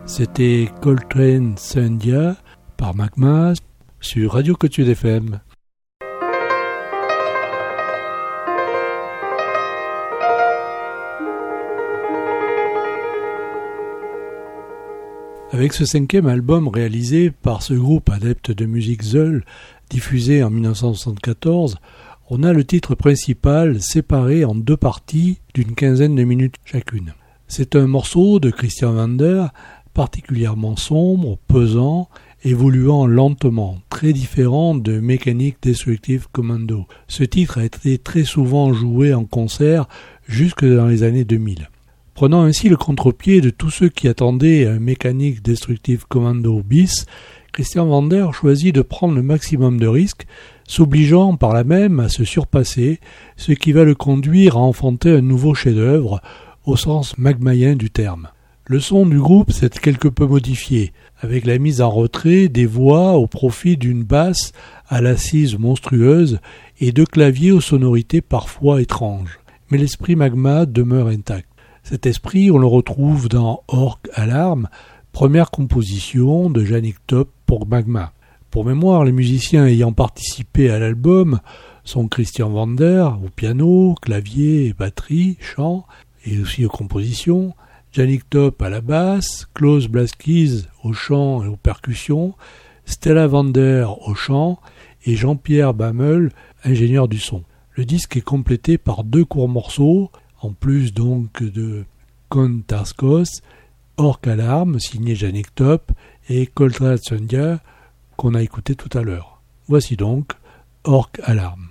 C'était Coltrane Sandhya par Magma sur Radio Côte-Sud FM. Avec ce 5e album réalisé par ce groupe adepte de musique Zeul, diffusé en 1974, on a le titre principal séparé en 2 parties d'une quinzaine de minutes chacune. C'est un morceau de Christian Vander, particulièrement sombre, pesant, évoluant lentement, très différent de Mechanic Destructive Commando. Ce titre a été très souvent joué en concert jusque dans les années 2000. Prenant ainsi le contre-pied de tous ceux qui attendaient un Mechanic Destructive Commando bis, Christian Vander choisit de prendre le maximum de risques, s'obligeant par là même à se surpasser, ce qui va le conduire à enfanter un nouveau chef-d'œuvre au sens magmaïen du terme. Le son du groupe s'est quelque peu modifié, avec la mise en retrait des voix au profit d'une basse à l'assise monstrueuse et de claviers aux sonorités parfois étranges. Mais l'esprit Magma demeure intact. Cet esprit, on le retrouve dans Orc Alarm, première composition de Yannick Top pour Magma. Pour mémoire, les musiciens ayant participé à l'album sont Christian Vander au piano, clavier et batterie, chant et aussi aux compositions, Yannick Top à la basse, Klaus Blaskis au chant et aux percussions, Stella Vander au chant et Jean-Pierre Bammel, ingénieur du son. Le disque est complété par 2 courts morceaux, en plus donc de Kontarskos, Orc Alarm, signé Yannick Top, et Coltrane Sandhya, qu'on a écouté tout à l'heure. Voici donc Orc Alarm.